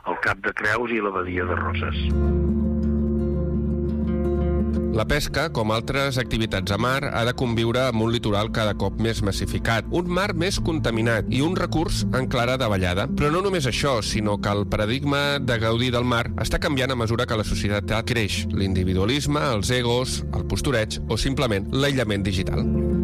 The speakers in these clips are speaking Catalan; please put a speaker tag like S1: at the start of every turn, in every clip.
S1: el Cap de Creus i la Badia de Roses.
S2: La pesca, com altres activitats a mar, ha de conviure amb un litoral cada cop més massificat, un mar més contaminat i un recurs en clara davallada. Però no només això, sinó que el paradigma de gaudir del mar està canviant a mesura que la societat creix. L'individualisme, els egos, el postureig o simplement l'aïllament digital.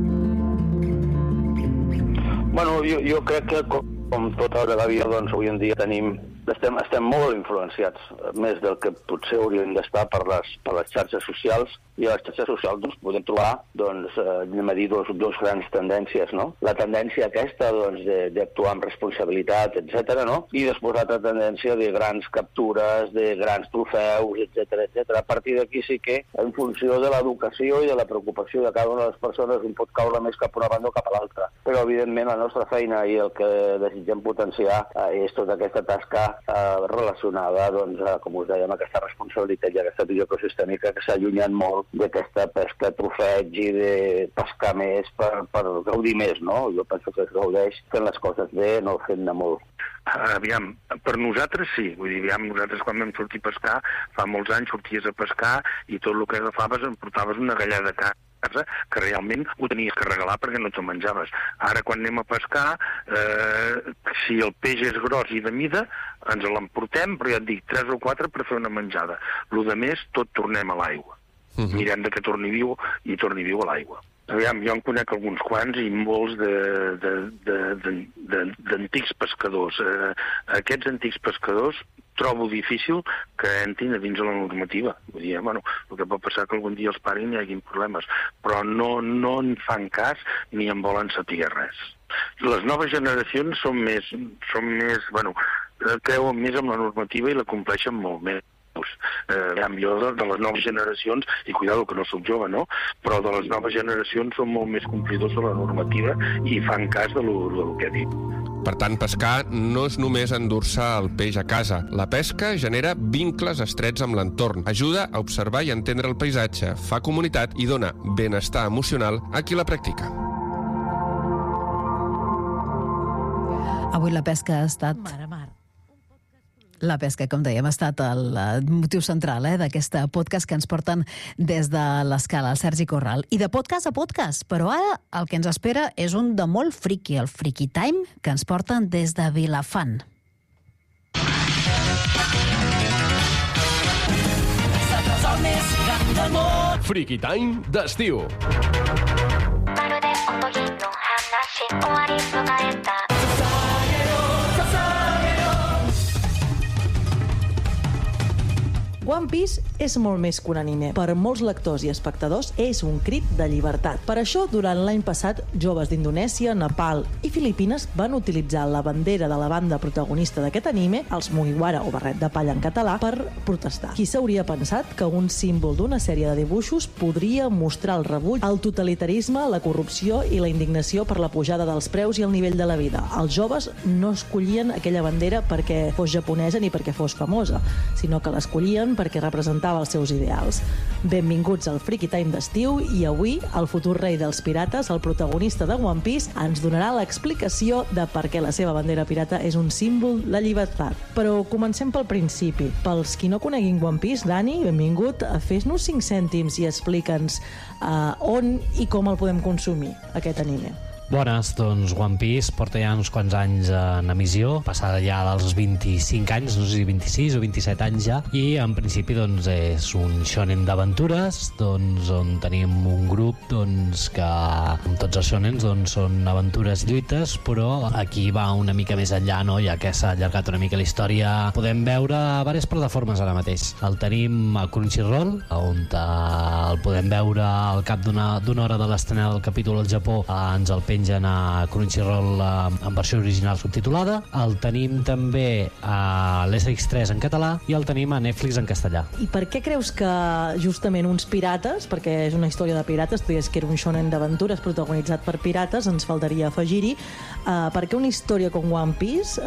S3: Bueno, jo crec que com tota la vida, doncs, avui en dia estem molt influenciats, més del que potser hauríem d'estar per les xarxes socials, i a les xarxes socials doncs, podem trobar, anem a dir, dos grans tendències, no? La tendència aquesta d'actuar amb responsabilitat, etc., no? I després l'altra tendència de grans captures, de grans trofeus, etc. A partir d'aquí sí que, en funció de l'educació i de la preocupació de cada una de les persones, un pot caure més cap a una banda o cap a l'altra. Però, evidentment, la nostra feina i el que desitgem potenciar és tota aquesta tasca relacionada, com us dèiem, aquesta responsabilitat i aquesta visió ecosistèmica que s'ha allunyat molt d'aquesta pesca trofeig i de pescar més per gaudir més, no? Jo penso que es gaudeix fent les coses bé, no fent-ne molt.
S1: Aviam, per nosaltres sí, vull dir, nosaltres quan vam sortir a pescar, fa molts anys sorties a pescar i tot el que agafaves em portaves una galleda de casa que realment ho tenies que regalar perquè no te'l menjaves. Ara quan anem a pescar, si el peix és gros i de mida, ens l'emportem, però ja et dic, 3 o 4 per fer una menjada. Lo de més, tot tornem a l'aigua. Mirem de que torni viu i torni viu a l'aigua. Aviam, jo en conec alguns quants i molts d'antics pescadors. Aquests antics pescadors trobo difícil que entrin a dins de la normativa. Vull dir, el que pot passar que algun dia els parin i hi hagin problemes, però no en fan cas ni en volen saber res. Les noves generacions són més, creuen més en la normativa i la compleixen molt més. Jo de les noves generacions, i cuidado que no soc jove, no? Però de les noves generacions són molt més complidors de la normativa i fan cas del que he dit.
S2: Per tant, pescar no és només endur-se el peix a casa. La pesca genera vincles estrets amb l'entorn, ajuda a observar i entendre el paisatge, fa comunitat i dona benestar emocional a qui la practica.
S4: Avui la pesca ha estat... La pesca, com dèiem, ha estat el motiu central d'aquest podcast que ens porten des de l'Escala, el Sergi Corral. I de podcast a podcast, però ara el que ens espera és un de molt friki, el Friki Time, que ens porten des de Vilafant.
S2: Friki Time d'estiu.
S5: One Piece és molt més que un anime. Per molts lectors i espectadors és un crit de llibertat. Per això, durant l'any passat, joves d'Indonèsia, Nepal i Filipines van utilitzar la bandera de la banda protagonista d'aquest anime, els Mugiwara o barret de palla en català, per protestar. Qui s'hauria pensat que un símbol d'una sèrie de dibuixos podria mostrar el rebuig al totalitarisme, la corrupció i la indignació per la pujada dels preus i el nivell de la vida. Els joves no escollien aquella bandera perquè fos japonesa ni perquè fos famosa, sinó que l'escollien perquè representava els seus ideals. Benvinguts al Friki Time d'estiu i avui el futur rei dels pirates, el protagonista de One Piece, ens donarà l'explicació de per què la seva bandera pirata és un símbol de llibertat. Però comencem pel principi. Pels qui no coneguin One Piece, Dani, benvingut. Fes-nos 5 cèntims i explica'ns on i com el podem consumir, aquest anime.
S6: Bones, doncs One Piece porta ja uns quants anys en emissió, passada ja dels 25 anys, no sé si 26 o 27 anys ja, i en principi doncs és un shonen d'aventures, doncs on tenim un grup doncs que, com tots els shonens, doncs són aventures lluites, però aquí va una mica més enllà, no? Ja que s'ha allargat una mica la història. Podem veure a diverses plataformes ara mateix. El tenim a Crunchyroll, on el podem veure al cap d'una hora de l'estrena del capítol al Japó, ens el pengen a Crunchyroll en versió original subtitulada. El tenim també a l'SX3 en català i el tenim a Netflix en castellà.
S5: I per què creus que justament uns pirates, perquè és una història de pirates, tu dius que era un shonen d'aventures protagonitzat per pirates, ens faltaria afegir-hi, per què una història com One Piece,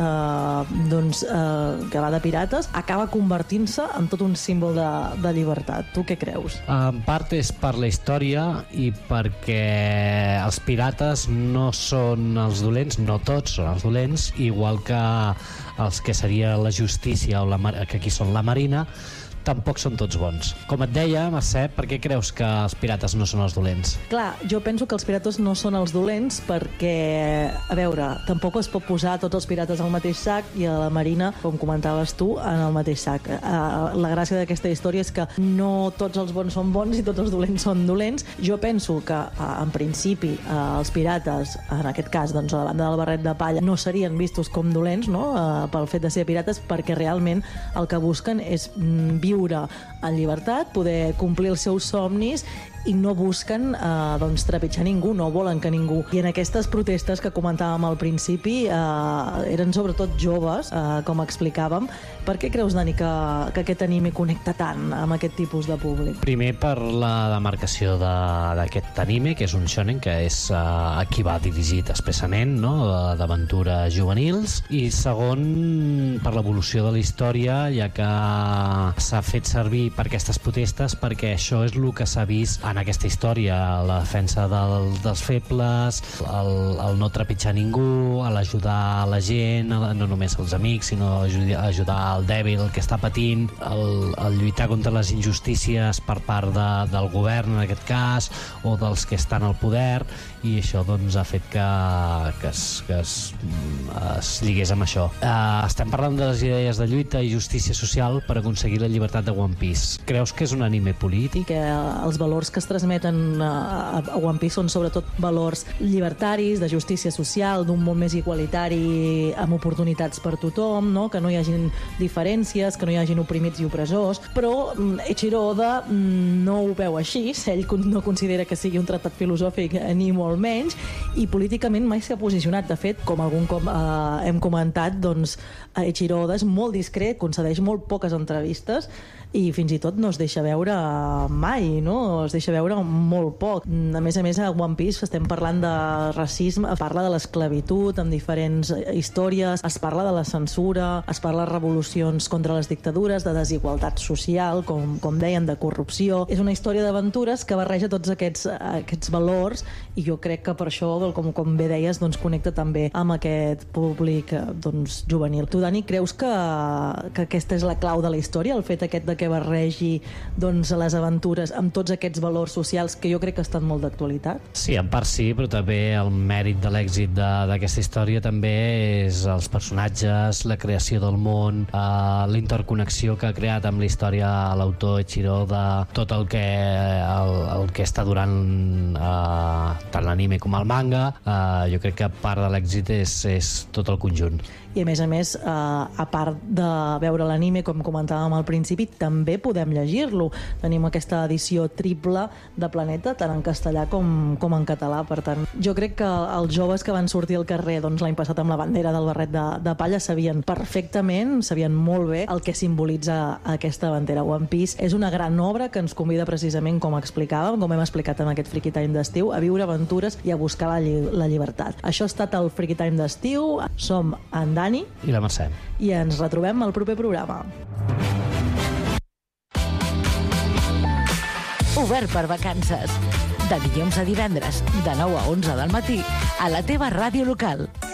S5: que va de pirates, acaba convertint-se en tot un símbol de llibertat? Tu què creus?
S6: En part és per la història i perquè els pirates no són els dolents, no tots són els dolents, igual que els que seria la justícia o que aquí són la Marina, tampoc són tots bons. Com et deia, Mercè, per què creus que els pirates no són els dolents?
S5: Clar, jo penso que els pirates no són els dolents perquè, a veure, tampoc es pot posar tots els pirates al mateix sac i a la Marina, com comentaves tu, en el mateix sac. La gràcia d'aquesta història és que no tots els bons són bons i tots els dolents són dolents. Jo penso que, en principi, els pirates, en aquest cas, doncs, a la banda del barret de palla, no serien vistos com dolents, no?, pel fet de ser pirates, perquè realment el que busquen és viure en llibertat, poder complir els seus somnis i no busquen trepitjar ningú, no volen que ningú. I en aquestes protestes que comentàvem al principi eren sobretot joves, com explicàvem. Per què creus, Dani, que aquest anime connecta tant amb aquest tipus de públic?
S6: Primer, per la demarcació d'aquest anime, que és un shonen, que és a qui va dirigit expressament, no?, d'aventures juvenils. I segon, per l'evolució de la història, ja que s'ha fet servir per aquestes protestes, perquè això és el que s'ha vist en aquesta història, la defensa dels febles, el no trepitjar ningú, l'ajudar la gent, no només els amics, sinó ajudar el dèbil, el que està patint, el lluitar contra les injustícies per part del govern, en aquest cas, o dels que estan al poder, i això doncs ha fet que es lligués amb això. Estem parlant de les idees de lluita i justícia social per aconseguir la llibertat de One Piece. Creus que és un anime polític?
S5: Que els valors que es transmeten a One Piece són sobretot valors llibertaris, de justícia social, d'un món més igualitari, amb oportunitats per tothom, no?, que no hi hagin diferències, que no hi hagin oprimits i opressors, però Eiichiro Oda no ho veu així, ell no considera que sigui un tractat filosòfic ni molt menys, i políticament mai s'ha posicionat. De fet, com algun cop hem comentat, doncs Eiichiro Oda és molt discret, concedeix molt poques entrevistes i fins i tot no es deixa veure mai, no? Es deixa veure molt poc. A més, a One Piece estem parlant de racisme, es parla de l'esclavitud amb diferents històries, es parla de la censura, es parla de revolucions contra les dictadures, de desigualtat social, com deien, de corrupció. És una història d'aventures que barreja tots aquests valors, i jo crec que per això, com bé deies, doncs connecta també amb aquest públic juvenil. Tu, Dani, creus que aquesta és la clau de la història, el fet aquest de que barregi les aventures amb tots aquests valors socials que jo crec que estan molt d'actualitat?
S6: Sí, en part sí, però també el mèrit de l'èxit d'aquesta història també és els personatges, la creació del món, la interconnexió que ha creat amb la història l'autor Eiichiro de tot el que està durant tant l'anime com el manga. Jo crec que part de l'èxit és tot el conjunt.
S5: I a més, a part de veure l'anime, com comentàvem al principi, també podem llegir-lo. Tenim aquesta edició triple de Planeta, tant en castellà com en català. Per tant, jo crec que els joves que van sortir al carrer l'any passat amb la bandera del barret de palla sabien perfectament, sabien molt bé el que simbolitza aquesta bandera. One Piece és una gran obra que ens convida precisament, com explicàvem, com hem explicat en aquest Friki Time d'estiu, a viure aventures i a buscar la llibertat. Això ha estat el Friki Time d'estiu. Som en Dani
S6: i la Mercè.
S5: I ens retrobem al proper programa.
S7: Obert per vacances. De dilluns a divendres, de 9 a 11 del matí, a la teva ràdio local.